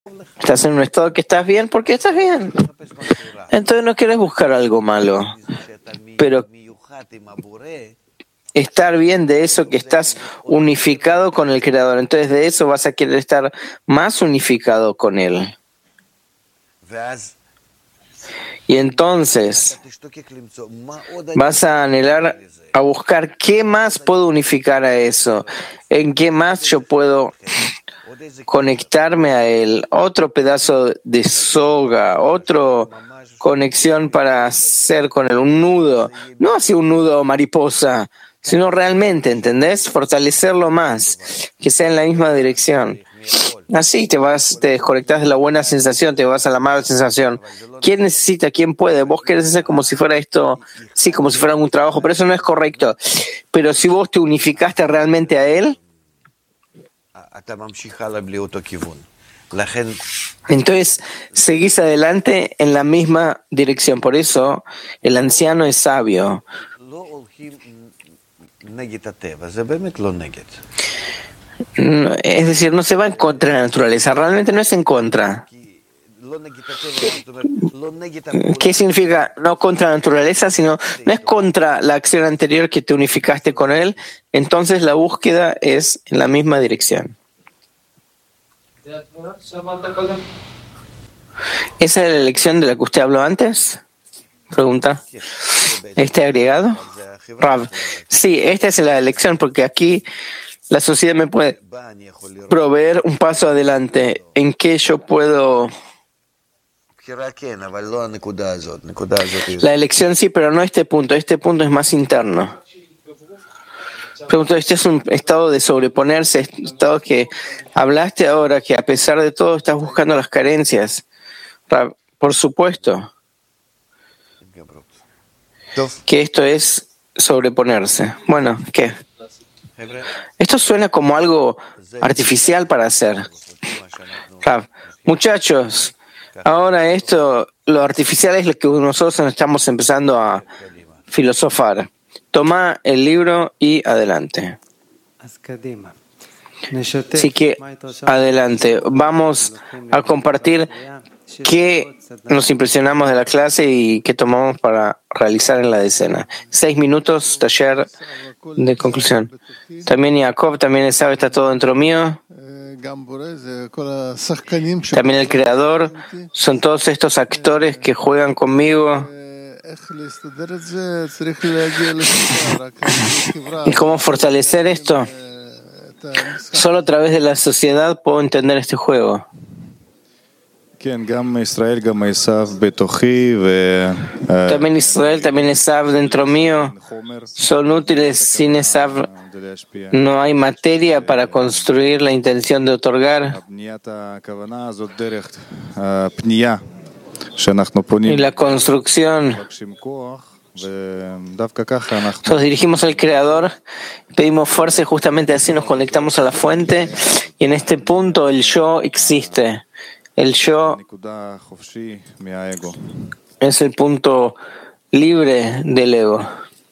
Estás en un estado que estás bien porque estás bien. Entonces no quieres buscar algo malo. Pero estar bien de eso que estás unificado con el Creador. Entonces de eso vas a querer estar más unificado con Él. Y entonces vas a anhelar a buscar qué más puedo unificar a eso, en qué más yo puedo conectarme a Él, otro pedazo de soga, otra conexión para hacer con Él, un nudo, no así un nudo mariposa, sino realmente, ¿entendés? Fortalecerlo más, que sea en la misma dirección. Así te desconectas de la buena sensación, te vas a la mala sensación. ¿Quién necesita? ¿Quién puede? Vos querés hacer como si fuera esto, sí, como si fuera un trabajo, pero eso no es correcto. Pero si vos te unificaste realmente a Él, entonces seguís adelante en la misma dirección. Por eso el anciano es sabio. Es decir, no se va en contra de la naturaleza, realmente no es en contra. ¿Qué significa no contra la naturaleza, sino no es contra la acción anterior que te unificaste con él? Entonces la búsqueda es en la misma dirección. ¿Esa es la elección de la que usted habló antes? Pregunta. ¿Este agregado? Rav. Sí, esta es la elección porque aquí la sociedad me puede proveer un paso adelante en que yo puedo. La elección sí, pero no este punto. Este punto es más interno. Pregunto, este es un estado de sobreponerse, estado que hablaste ahora, que a pesar de todo estás buscando las carencias. Por supuesto que esto es sobreponerse. Bueno, ¿qué? Esto suena como algo artificial para hacer. Muchachos, ahora lo artificial es lo que nosotros estamos empezando a filosofar. Toma el libro y adelante. Así que adelante. Vamos a compartir qué nos impresionamos de la clase y qué tomamos para realizar en la decena. 6 minutos, taller de conclusión. También Jacob, también Esaú, está todo dentro mío. También el Creador. Son todos estos actores que juegan conmigo. ¿Y cómo fortalecer esto? Solo a través de la sociedad puedo entender este juego. También Israel, también Esav dentro mío son útiles. Sin Esav no hay materia para construir la intención de otorgar. Y la construcción. Nos dirigimos al Creador, pedimos fuerza y justamente así nos conectamos a la fuente. Y en este punto el yo existe. El yo es el punto libre del ego.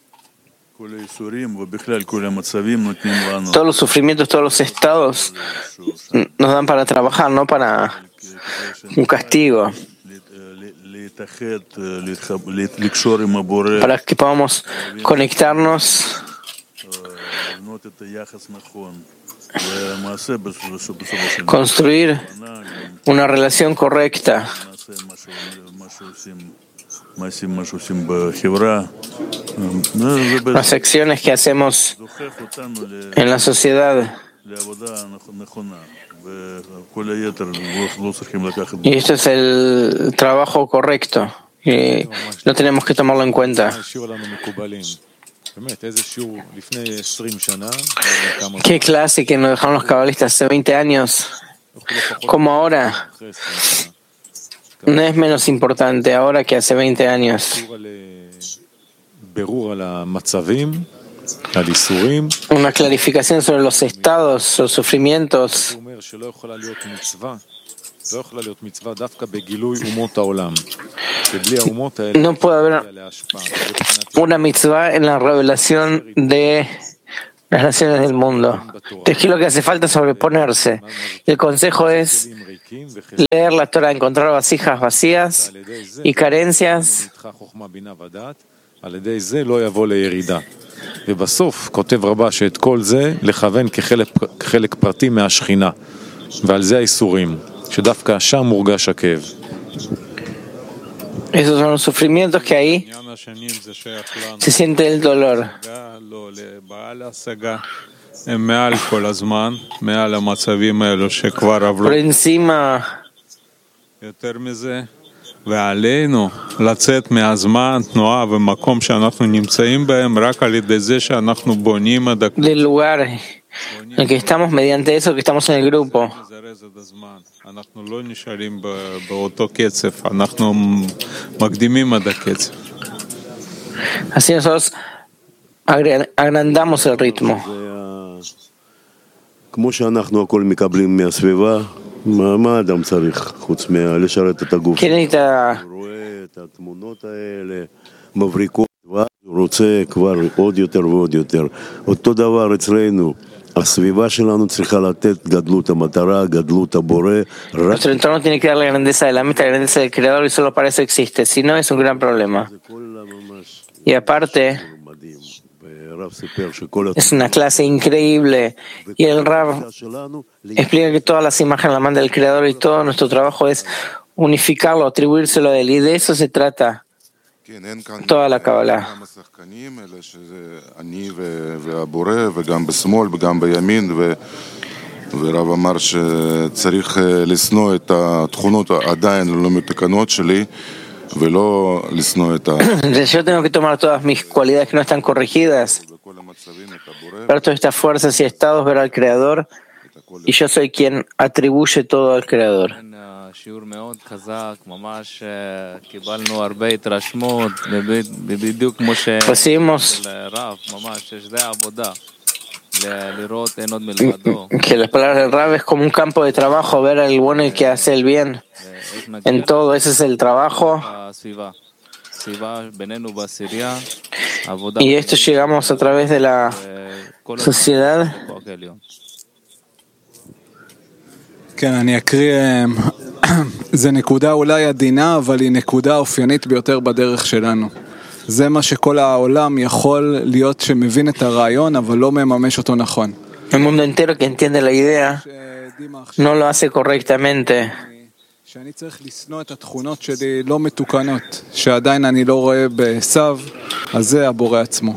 Todos los sufrimientos, todos los estados nos dan para trabajar, no para un castigo. Para que podamos conectarnos construir una relación correcta. Las acciones que hacemos en la sociedad. Y esto es el trabajo correcto. Y no tenemos que tomarlo en cuenta. Qué clase que nos dejaron los cabalistas hace 20 años, como ahora, no es menos importante ahora que hace 20 años. Una clarificación sobre los estados, los sufrimientos. No puede haber una mitzvah en la revelación de las naciones del mundo. Entonces, ¿qué es lo que hace falta? Sobreponerse. Y el consejo es leer la Torah, encontrar vasijas vacías y carencias. על ידי זה לא יבוא לירידה. ובסוף כותב רבה שאת כל זה לכוון כחלק פרטי מהשכינה. ועל זה האיסורים, שדווקא שם מורגש הכאב. Esos son los sufrimientos que ahí se siente el dolor. הם מעל כל הזמן, מעל המצבים האלו שכבר עברו. Por encima. יותר מזה. ועלינו לצאת מהזמן, תנועה ומקום שאנחנו נמצאים בהם רק על ידי זה שאנחנו בונים עד הכול. Del lugar en el que estamos, mediante eso que estamos en el grupo. אנחנו לא נשארים באותו קצב, אנחנו מקדימים עד הקצב. Así nosotros agrandamos el ritmo. כמו שאנחנו הכל מקבלים מהסביבה, מה אדם צריך חוץ מלשרת את הגוף? הוא רואה את התמונות האלה, מבריקות, הוא רוצה כבר עוד יותר ועוד יותר. אותו דבר אצלנו, הסביבה שלנו צריכה לתת גדלות המטרה, גדלות הבורא. Nuestro entorno tiene que dar la grandeza de la meta, la grandeza del creador, y solo para eso existe, si no es un gran problema. Y aparte, es una clase increíble y el Rav explica que todas las imágenes la manda el Creador y todo nuestro trabajo es unificarlo, atribuírselo a él, y de eso se trata toda la Kabbalah. ורב אמר שצריך לשנוא את התכונות עדיין לא מתקנות שלי ולא לשנוא את Yo tengo que tomar todas mis cualidades que no están corregidas, ver todas estas fuerzas y estados, ver al Creador, y yo soy quien atribuye todo al Creador. שיעור מאוד חזק, ממש קיבלנו הרבה התרשמות, בדיוק כמו שלרב, ממש יש די עבודה. Que las palabras del Rab es como un campo de trabajo, ver al bueno y que hace el bien. En todo, ese es el trabajo. Y esto llegamos a través de la sociedad. כן, אני אקריא, זה נקודה אולי עדינה, אבל היא נקודה אופיינית ביותר בדרך שלנו. זה מה שכל העולם יכול להיות שמבין את הרעיון, אבל לא מממש אותו נכון. El mundo entero que entiende la idea no lo hace correctamente. שאני צריך לשנוא את התכונות שלי לא מתוקנות, שעדיין אני לא רואה בסב, אז זה הבורא עצמו.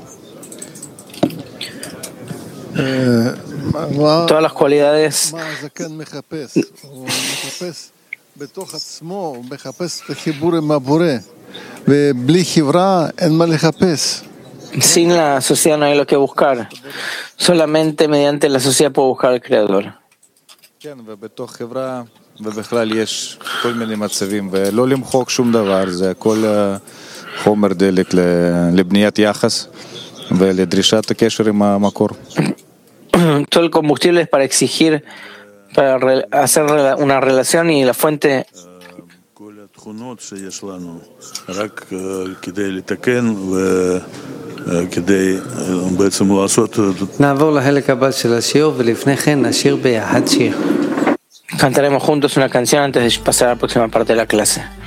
Todas las cualidades. מה הזקן מחפש? הוא מחפש בתוך עצמו, הוא מחפש את החיבור עם הבורא. ובלי חברה אין מה לחפש. Sin la sociedad no hay lo que buscar. Solamente mediante la sociedad puedo buscar al Creador. כן, ובתוך חברה ובכלל יש כל מיני מצבים, ולא למחוק שום דבר, זה הכל חומר דלק לבניית יחס ולדרישת הקשר עם המקור. Todo el combustible es para exigir, para hacer una relación y la fuente. כל התכונות שיש לנו, רק כדי לתקן וכדי בעצם לעשות. נעבור לחלק הבא של השיעור, ולפני כן נשיר ביחד שיר. Cantaremos juntos una canción antes de pasar a la próxima parte de la clase.